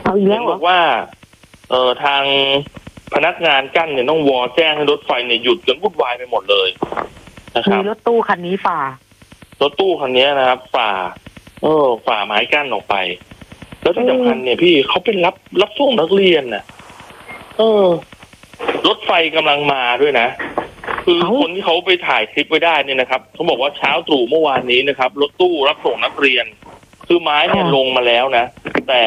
เอาอีกแล้วบอกว่าทางพนักงานกั้นเนี่ยต้องวอแจ้งให้รถไฟเนี่ยหยุดจนวุ่นวายไปหมดเลยนะครับมีรถตู้คันนี้ฝ่ารถตู้คันนี้นะครับฝ่าไม้กั้นออกไปแล้วที่สำคัญเนี่ยพี่เขาเป็นรับส่งนักเรียนน่ะรถไฟกำลังมาด้วยนะคือคนที่เขาไปถ่ายคลิปไว้ได้เนี่ยนะครับเขาบอกว่าเช้าตรู่เมื่อวานนี้นะครับรถตู้รับส่งนักเรียนคือไม้เนี่ยลงมาแล้วนะแต่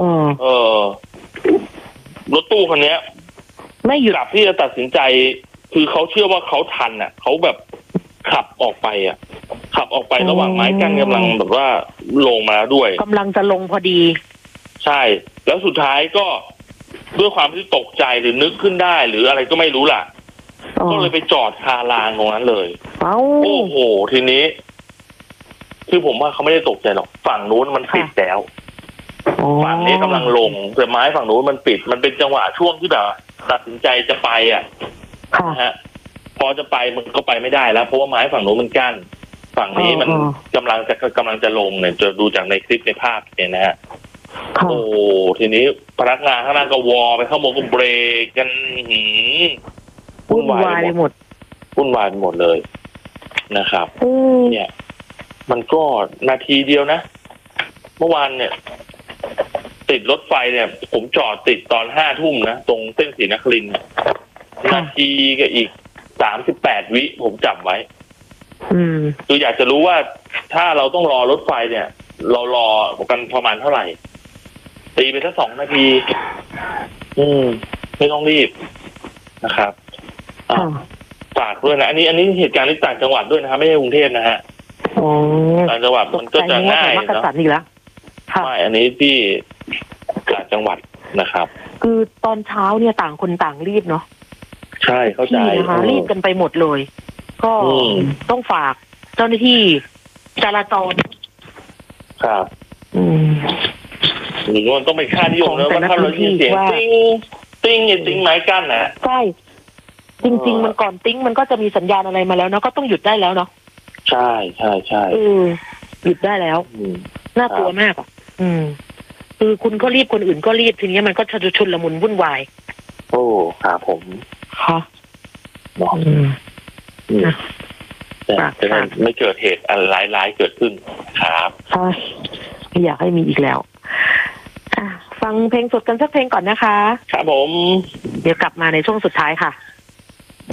รถตู้คันนี้ไม่หยุดที่จะตัดสินใจคือเขาเชื่อว่าเขาทันอ่ะเขาแบบขับออกไประหว่างไม้กั้นกำลังแบบว่าลงมาแล้วด้วยกำลังจะลงพอดีใช่แล้วสุดท้ายก็ด้วยความที่ตกใจหรือนึกขึ้นได้หรืออะไรก็ไม่รู้ล่ะก็เลยไปจอดคารางตรงนั้นเลยโอ้โหทีนี้คือผมว่าเขาไม่ได้ตกใจหรอกฝั่งนู้นมันปิดแล้วฝั่งนี้กำลังลงแต่ไม้ฝั่งนู้นมันปิดมันเป็นจังหวะช่วงที่แบบตัดสินใจจะไปนะฮะพอจะไปมันก็ไปไม่ได้แล้วเพราะว่าไม้ฝั่งนู้นมันกั้นฝั่งนี้มันกำลังจะลงเนี่ยจะดูจากในคลิปในภาพเนี่ยนะฮะโอ้ทีนี้พนักงานข้างล่างก็วอไปข้างบนก็เบรกกันวุ่นวายไปหมดเลยนะครับเนี่ยมันก็นาทีเดียวนะเมื่อวานเนี่ยติดรถไฟเนี่ยผมจอดติดตอน5 ทุ่มนะตรงเส้นศรีนครินทร์นาทีก็อีก38 วิผมจับไว้คืออยากจะรู้ว่าถ้าเราต้องรอรถไฟเนี่ยเรารอกันประมาณเท่าไหร่ตีไปสัก2 นาทีไม่ต้องรีบนะครับฝากด้วยนะอันนี้เหตุการณ์ที่ต่างจังหวัดด้วยนะครับไม่ใช่กรุงเทพนะฮะต่างจังหวัดมันก็จะง่ายเนาะไม่อันนี้ที่ต่างจังหวัดนะครับคือตอนเช้าเนี่ยต่างคนต่างรีบเนาะใช่เข้าใจนะคะรีบกันไปหมดเลยก็ต้องฝากเจ้าหน้าที่จราจรครับหรือว่าต้องไปค่านิยมนะว่าถ้าเรายินเสียงติ้งไม้กั้นนะใช่จริงๆมันก่อนติ้งมันก็จะมีสัญญาณอะไรมาแล้วเนาะก็ต้องหยุดได้แล้วเนาะใช่หยุดได้แล้วน่ากลัวมากคือคุณก็รีบคนอื่นก็รีบทีนี้มันก็จะชุลมุนวุ่นวายโอ้ครับผมค่ะจะไม่เกิดเหตุอะไรร้ายเกิดขึ้นครับใช่ไม่อยากให้มีอีกแล้วฟังเพลงสดกันสักเพลงก่อนนะคะครับผมเดี๋ยวกลับมาในช่วงสุดท้ายค่ะ